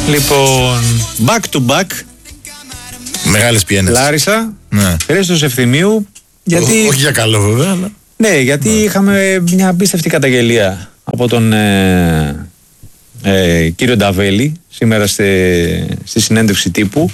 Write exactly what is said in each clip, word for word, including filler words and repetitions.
Λοιπόν, back to back. Μεγάλες πιένες. Λάρισα, ναι. Χρήστος Ευθυμίου. Γιατί... Ό, όχι για καλό βέβαια, αλλά... Ναι, γιατί ναι. είχαμε μια απίστευτη καταγγελία από τον ε, ε, κύριο Νταβέλη σήμερα στη, στη συνέντευξη τύπου.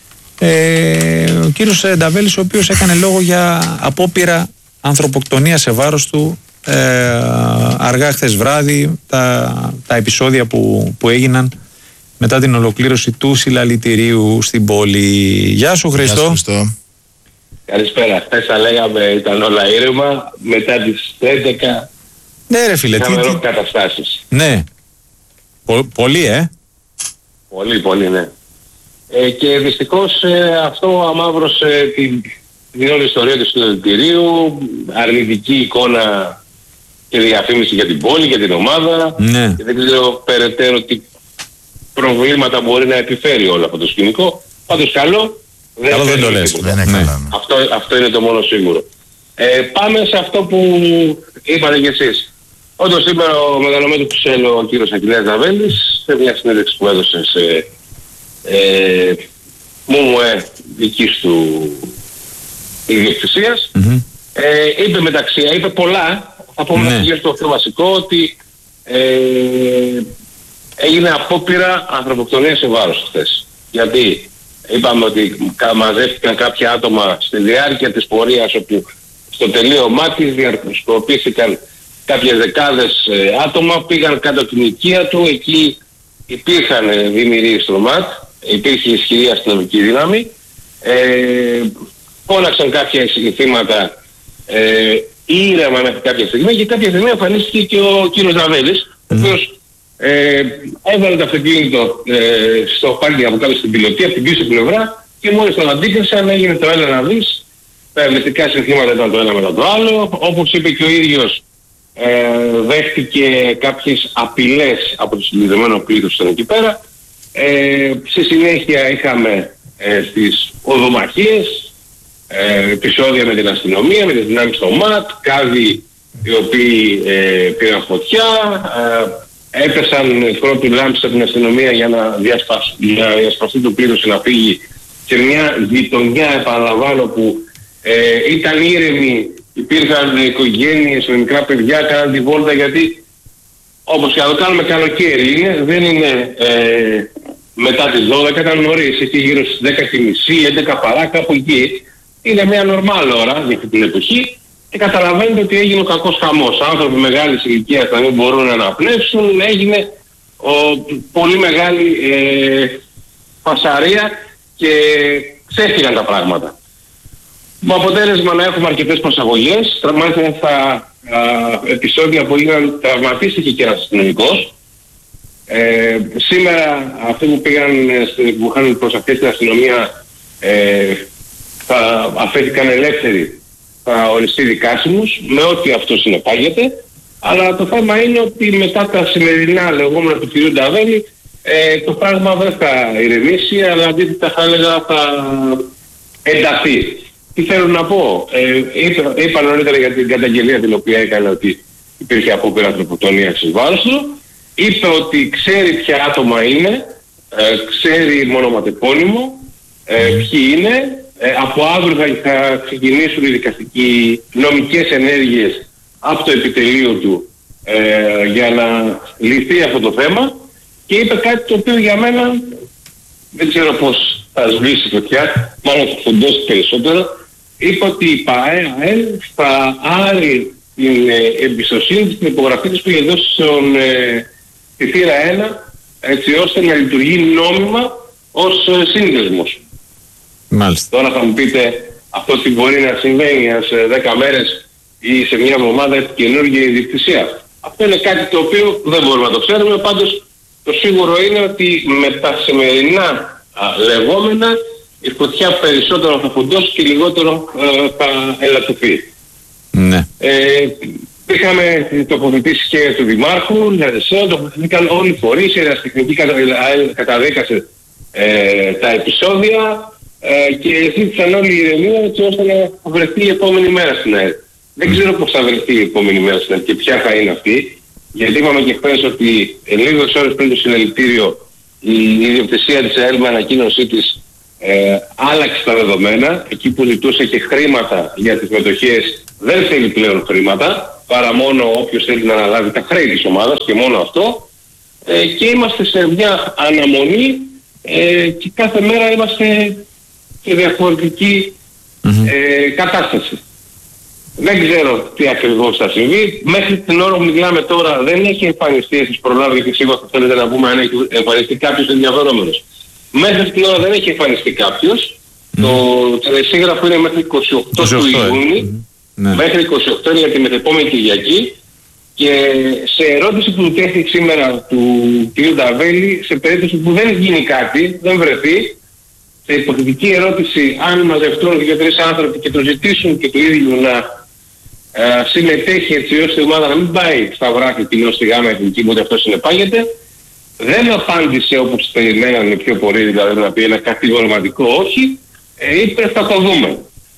Ε, ο κύριος Νταβέλης, ο οποίος έκανε λόγο για απόπειρα ανθρωποκτονία σε βάρος του ε, αργά χθες βράδυ, τα, τα επεισόδια που, που έγιναν μετά την ολοκλήρωση του συλλαλητηρίου στην πόλη. Γεια σου Χρήστο. Γεια σου Χρήστο. Καλησπέρα. Χθες θα λέγαμε ήταν όλα ήρεμα, μετά τις έντεκα ναι ρε φίλε, είχαμε τι, ροκ καταστάσεις. Ναι, Πο, πολύ ε. Πολύ πολύ ναι. Ε, και δυστυχώς ε, αυτό αμαύρωσε την, την όλη ιστορία του συλλαλητηρίου, αρνητική εικόνα και διαφήμιση για την πόλη, για την ομάδα. Ναι. Και δεν ξέρω περαιτέρω τι προβλήματα μπορεί να επιφέρει όλο αυτό το σκηνικό. Πάντως καλό. Δεν καλό δεν το λες. Δεν είναι ναι. καλά, ναι. Αυτό, αυτό είναι το μόνο σίγουρο. Ε, πάμε σε αυτό που είπατε κι εσείς. Όντως σήμερα ο μεγαλομέτωχος Σέλο, ο κύριος Αχιλλέας Νταβέλης, σε μια συνέντευξη που έδωσε σε ε, ΜΟΜΟΕ δικής του ιδιοκτησίας, mm-hmm. ε, είπε μεταξύ, είπε πολλά, θα πούμε ναι. γύρω στο πιο βασικό, ότι ε, έγινε απόπειρα ανθρωποκτονία σε βάρος χθες. Γιατί είπαμε ότι μαζεύτηκαν κάποια άτομα στη διάρκεια της πορείας, όπου στο τελείωμά της διαρκοσκοπήθηκαν κάποιες δεκάδες ε, άτομα, πήγαν κάτω από την οικία του, εκεί υπήρχαν ε, δημιουργοί στο ΜΑΤ, υπήρχε ισχυρή αστυνομική δύναμη, ε, φώναξαν κάποια θύματα ε, ήρεμα μέχρι κάποια στιγμή, και κάποια στιγμή εμφανίστηκε και ο κύριος Νταβέλης, ο οποίος ε, έβαλε το αυτοκίνητο ε, στο πάρκινγκ από κάτω στην πιλωτή, από την πίσω πλευρά, και μόλις τον αντίκρισαν έγινε το έλα να δεις. Τα ευλητικά συνθήματα ήταν το ένα μετά το άλλο. Όπως είπε και ο ίδιος, ε, δέχτηκε κάποιες απειλές από το συνδεδεμένο πλήθος που ήταν εκεί πέρα. Ε, στη συνέχεια είχαμε ε, στις οδομαχίες, ε, επεισόδια με την αστυνομία, με τις δυνάμεις στο ΜΑΤ, κάδοι οι οποίοι ε, πήραν φωτιά, ε, έπεσαν πρώτη λάμπη από την αστυνομία για να διασπαστεί, να διασπαστεί το πλήθος και να φύγει σε μια γειτονιά, επαναλαμβάνω, που ε, ήταν ήρεμοι, υπήρχαν οικογένειες με μικρά παιδιά, κάναν τη βόλτα, γιατί όπως και να το κάνουμε καλοκαίρι είναι, δεν είναι ε, μετά τις δώδεκα, ήταν νωρίς, εκεί γύρω στις δέκα και μισή, έντεκα παρά, κάπου εκεί. Είναι μια νορμάλ ώρα για αυτή την εποχή, και καταλαβαίνετε ότι έγινε ο κακός χαμός. Άνθρωποι μεγάλης ηλικίας να μην μπορούν να αναπνεύσουν, έγινε ο, πολύ μεγάλη ε, φασαρία και ξέφυγαν τα πράγματα. Με αποτέλεσμα να έχουμε αρκετές προσαγωγές, μάλιστα στα επεισόδια που έγιναν τραυματίστηκε και ένας αστυνομικός. Ε, σήμερα αυτοί που πήγαν, που είχαν προσαχθεί στην αστυνομία, ε, θα αφέθηκαν ελεύθεροι, θα οριστεί δικάσιμους, με ό,τι αυτό συνεπάγεται. Αλλά το θέμα είναι ότι μετά τα σημερινά λεγόμενα του κ. Νταβέλη, ε, το πράγμα δεν θα ηρεμήσει, αλλά αντίθετα θα έλεγα θα ενταθεί. Τι θέλω να πω, ε, είπα, είπα νωρίτερα για την καταγγελία την οποία έκανε ότι υπήρχε απόπειρα ανθρωποκτονίας εις βάρος του. Είπε ότι ξέρει ποια άτομα είναι, ε, ξέρει μονοματεπώνυμο, ε, ποιοι είναι. Ε, από αύριο θα, θα ξεκινήσουν οι δικαστικοί νομικές ενέργειες από το επιτελείο του ε, για να λυθεί αυτό το θέμα, και είπε κάτι το οποίο για μένα δεν ξέρω πώς θα σβήσει φωτιά, μάλλον θα φοντώσει περισσότερο. Είπε ότι η ΠΑΕ θα άρει την ε, εμπιστοσύνη της, την υπογραφή της που είχε δώσει στον ε, τη θύρα ένα, έτσι ώστε να λειτουργεί νόμιμα ως ε, σύνδεσμος. Μάλιστα. Τώρα θα μου πείτε αυτό τι μπορεί να συμβαίνει σε δέκα μέρες ή σε μια εβδομάδα καινούργια ιδιοκτησία. Αυτό είναι κάτι το οποίο δεν μπορούμε να το ξέρουμε. Πάντως το σίγουρο είναι ότι με τα σημερινά α, λεγόμενα η φωτιά περισσότερο θα φουντώσει και λιγότερο ε, θα ελαττωθεί. Ναι. Ε, είχαμε τοποθετήσει και του Δημάρχου, τοποθετήθηκαν όλοι οι φορείς, η ερασιτεχνική καταδίκασε ε, τα επεισόδια ε, και ζήτησαν όλοι η ηρεμία, έτσι ώστε να βρεθεί η επόμενη μέρα στην ΑΕΛ. Δεν ξέρω πώς θα βρεθεί η επόμενη μέρα στην ΑΕΛ και ποια θα είναι αυτή, γιατί είπαμε και χθες ότι λίγες ώρες πριν το συλλαλητήριο η ιδιοκτησία της ΕΕΛ με ανακοίνωσή της ε, άλλαξε τα δεδομένα. Εκεί που ζητούσε και χρήματα για τις μετοχές δεν θέλει πλέον χρήματα, παρά μόνο όποιος θέλει να αναλάβει τα χρέη της ομάδας και μόνο αυτό. Ε, και είμαστε σε μια αναμονή ε, και κάθε μέρα είμαστε σε διαφορετική mm-hmm. ε, κατάσταση. Δεν ξέρω τι ακριβώς θα συμβεί. Μέχρι την ώρα που μιλάμε τώρα δεν έχει εμφανιστεί, εσείς προλάβετε και σίγουρα θα θέλετε να πούμε αν έχει εμφανιστεί κάποιος ενδιαφερόμενος. Μέχρι την ώρα δεν έχει εμφανιστεί κάποιος. Mm. Το τελεσίγραφο είναι μέχρι είκοσι οκτώ του Ιούνιου, mm. μέχρι είκοσι οκτώ για τη μεθεπόμενη Κυριακή. Και σε ερώτηση που του τέθηκε σήμερα του κ. Νταβέλη, σε περίπτωση που δεν γίνει κάτι, δεν βρεθεί, σε υποθετική ερώτηση αν μαζευτούν δύο-τρεις άνθρωποι και το ζητήσουν και του ίδιου να ε, συμμετέχει έτσι ώστε η ομάδα να μην πάει στα βράχη κοινώ στη γάμα εθνική που αυτό συνεπάγεται, δεν απάντησε όπως περιμένανε πιο πολύ, δηλαδή να πει ένα κατηγορηματικό όχι, ε, είπε θα το δούμε.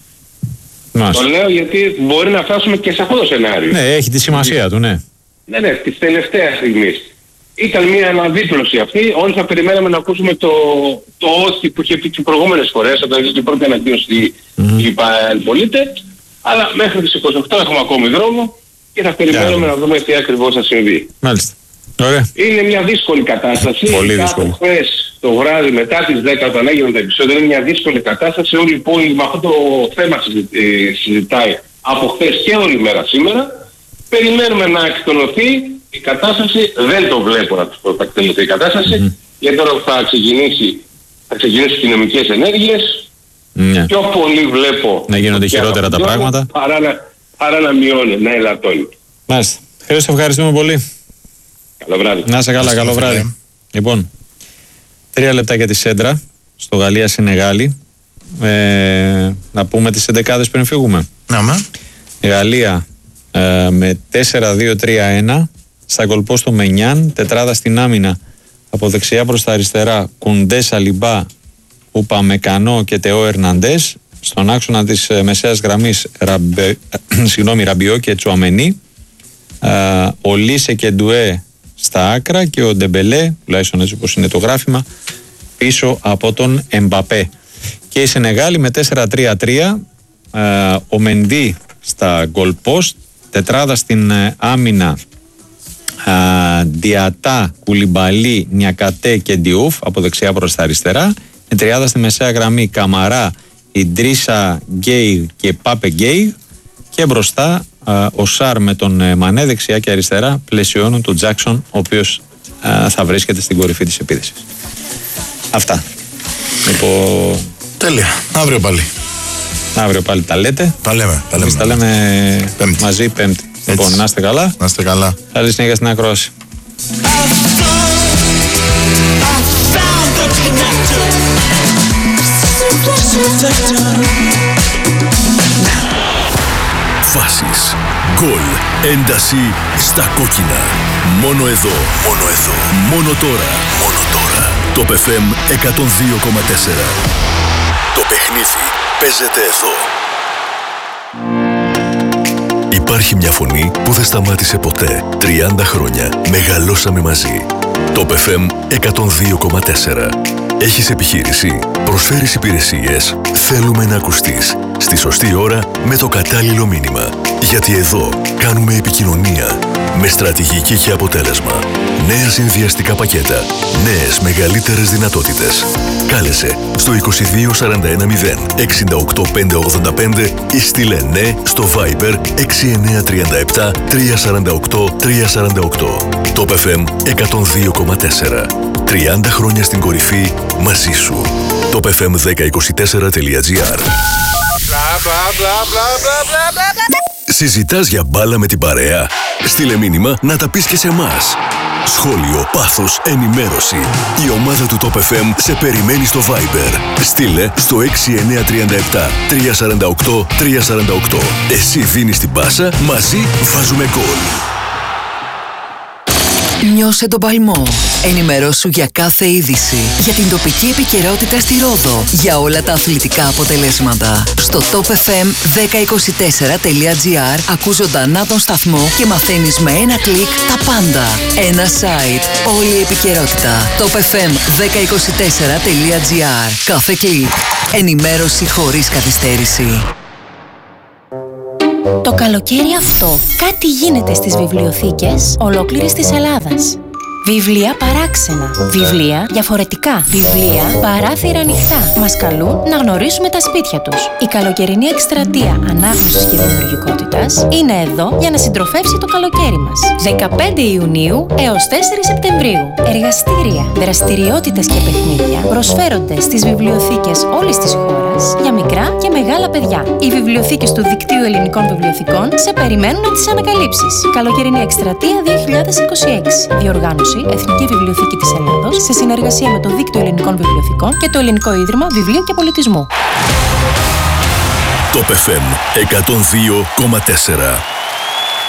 Μάλιστα. Το λέω γιατί μπορεί να φτάσουμε και σε αυτό το σενάριο. Ναι, έχει τη σημασία του, ναι. Ναι, ναι, της τελευταίας στιγμής. Ήταν μια αναδίπλωση αυτή, όλοι θα περιμέναμε να ακούσουμε το, το όχι που είχε πει και προηγούμενες φορές, όταν είχε και πρώτη ανακοίνωση mm-hmm. η Πολίτε, αλλά μέχρι τις είκοσι οκτώ έχουμε ακόμη δρόμο και θα περιμένουμε yeah. να δούμε τι ακριβώς θα συμβεί. Μάλιστα. Ωραία. Είναι μια δύσκολη κατάσταση. Πολύ δύσκολη. Χθες το βράδυ μετά τις δέκα όταν έγιναν τα επεισόδια είναι μια δύσκολη κατάσταση. Όλη η πόλη με αυτό το θέμα συζητάει από χθες και όλη μέρα σήμερα. Περιμένουμε να εκτονωθεί η κατάσταση. Δεν το βλέπω να τους πω θα εκτονωθεί η κατάσταση. Mm-hmm. Γιατί τώρα θα ξεκινήσει, θα ξεκινήσουν κοινωνικές ενέργειες. Mm-hmm. Πιο πολύ βλέπω να γίνονται χειρότερα τα πράγματα παρά να, παρά να μειώνει, να ελαττώνει. Μάλιστα. Χρήστο, ευχαριστούμε πολύ. Καλό βράδυ. Να είσαι καλά, καλό βράδυ. βράδυ. Λοιπόν, τρία λεπτά για τη Σέντρα στο Γαλλία-Σενεγάλη. Ε, να πούμε τις εντεκάδες πριν φύγουμε. Να με. Η Γαλλία ε, με τέσσερα δύο τρία ένα. Στα γκολπόστο Μενιάν. Τετράδα στην άμυνα. Από δεξιά προς τα αριστερά. Κουντέ, Σαλιμπά, Ουπαμεκανό και Τεό Ερναντές. Στον άξονα της ε, μεσαίας γραμμής Ραμπε, συγγνώμη, Ραμπιό και Τσουαμενί. Ε, ο Λίσε και Ντουέ στα άκρα και ο Ντεμπελέ, τουλάχιστον έτσι όπως είναι το γράφημα, πίσω από τον Εμπαπέ. Και η Σενεγάλη με τέσσερα τρία τρία, ε, ο Μεντί στα goal post, τετράδα στην ε, άμυνα, ε, Διατά, Κουλιμπαλί, Νιακατέ και Ντιούφ από δεξιά προς τα αριστερά, με τριάδα στη μεσαία γραμμή Καμαρά, Ιντρίσα Γκέι και Πάπε Γκέι, και μπροστά α, ο Σάρ με τον ε, Μανέ, δεξιά και αριστερά πλαισιώνουν τον Τζάκσον, ο οποίος α, θα βρίσκεται στην κορυφή της επίθεσης. Αυτά. Λοιπόν... Τέλεια. Αύριο πάλι. Αύριο πάλι τα λέτε. Τα λέμε. Τα λέμε, τα λέμε πέμπτη. Μαζί Πέμπτη. Έτσι. Λοιπόν, να είστε καλά. Να είστε καλά. Καλή συνέχεια στην ακρόαση. Φάσεις, γκολ, ένταση στα κόκκινα. Μόνο εδώ, μόνο εδώ, μόνο τώρα, μόνο τώρα. Το εφ εμ εκατόν δύο κόμμα τέσσερα. Το παιχνίδι παίζεται εδώ. Υπάρχει μια φωνή που δεν σταμάτησε ποτέ. τριάντα χρόνια μεγαλώσαμε μαζί. Το εφ εμ εκατόν δύο κόμμα τέσσερα. Έχεις επιχείρηση, προσφέρεις υπηρεσίες, θέλουμε να ακουστείς. Στη σωστή ώρα με το κατάλληλο μήνυμα. Γιατί εδώ κάνουμε επικοινωνία με στρατηγική και αποτέλεσμα. Νέα συνδυαστικά πακέτα, νέες μεγαλύτερες δυνατότητες. Κάλεσε στο είκοσι δύο σαράντα ένα μηδέν εξήντα οκτώ πεντακόσια ογδόντα πέντε ή στείλε ναι στο Viber έξι εννιά τρία επτά τρία τέσσερα οκτώ τρία τέσσερα οκτώ. Το εφ εμ εκατόν δύο κόμμα τέσσερα. τριάντα χρόνια στην κορυφή μαζί σου. Το εφ εμ δέκα είκοσι τέσσερα τελεία τζι άρ. Συζητάς για μπάλα με την παρέα? Στείλε μήνυμα να τα πεις και σε εμάς. Σχόλιο, πάθος, ενημέρωση. Η ομάδα του Top εφ εμ σε περιμένει στο Viber. Στείλε στο έξι εννιά τρία επτά τρία τέσσερα οκτώ τρία τέσσερα οκτώ. Εσύ δίνεις την πάσα, μαζί βάζουμε γκολ. Νιώσε τον παλμό. Ενημερώσου για κάθε είδηση. Για την τοπική επικαιρότητα στη Ρόδο. Για όλα τα αθλητικά αποτελέσματα. Στο top f m δέκα είκοσι τέσσερα τελεία gr ακούς ζωντανά τον σταθμό και μαθαίνεις με ένα κλικ τα πάντα. Ένα site. Όλη η επικαιρότητα. top f m δέκα είκοσι τέσσερα τελεία gr. Κάθε κλικ. Ενημέρωση χωρίς καθυστέρηση. Το καλοκαίρι αυτό κάτι γίνεται στις βιβλιοθήκες ολόκληρης της Ελλάδας. Βιβλία παράξενα, βιβλία διαφορετικά, βιβλία παράθυρα ανοιχτά. Μας καλούν να γνωρίσουμε τα σπίτια τους. Η καλοκαιρινή εκστρατεία ανάγνωσης και δημιουργικότητας είναι εδώ για να συντροφεύσει το καλοκαίρι μας. δεκαπέντε Ιουνίου έως τέσσερις Σεπτεμβρίου. Εργαστήρια, δραστηριότητες και παιχνίδια προσφέρονται στις βιβλιοθήκες όλης της χώρας για μικρά και μεγάλα παιδιά. Οι βιβλιοθήκες του Δικτύου Ελληνικών Βιβλιοθηκών σε περιμένουν να τις ανακαλύψεις. Καλοκαιρινή εκστρατεία δύο χιλιάδες είκοσι έξι. Διοργάνωση Εθνική Βιβλιοθήκη της Ελλάδος σε συνεργασία με το Δίκτυο Ελληνικών Βιβλιοθηκών και το Ελληνικό Ίδρυμα Βιβλίου και Πολιτισμού. Top εφ εμ εκατόν δύο κόμμα τέσσερα.